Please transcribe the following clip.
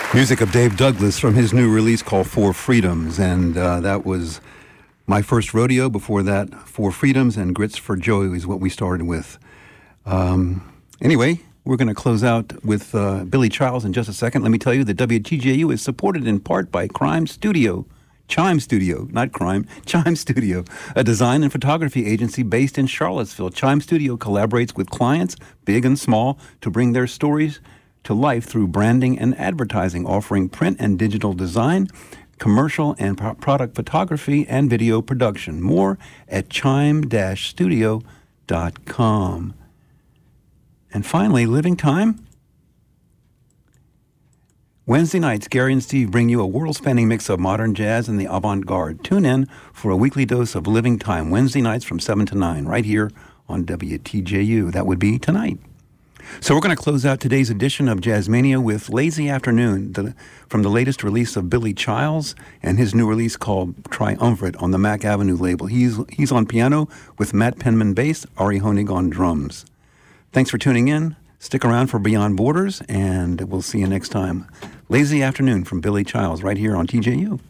Music of Dave Douglas from his new release called Four Freedoms, and that was my first rodeo. Before that, Four Freedoms and Grits for Joy is what we started with. Anyway, we're going to close out with Billy Childs in just a second. Let me tell you that WTJU is supported in part by Chime Studio, not Crime, Chime Studio, a design and photography agency based in Charlottesville. Chime Studio collaborates with clients, big and small, to bring their stories to life through branding and advertising, offering print and digital design, commercial and product photography, and video production. More at chime-studio.com. And finally, Living Time. Wednesday nights, Gary and Steve bring you a world-spanning mix of modern jazz and the avant-garde. Tune in for a weekly dose of Living Time, Wednesday nights from 7 to 9, right here on WTJU. That would be tonight. So we're going to close out today's edition of Jazzmania with Lazy Afternoon, from the latest release of Billy Childs and his new release called Triumvirate on the Mack Avenue label. He's on piano with Matt Penman bass, Ari Honig on drums. Thanks for tuning in. Stick around for Beyond Borders, and we'll see you next time. Lazy Afternoon from Billy Childs right here on TJU.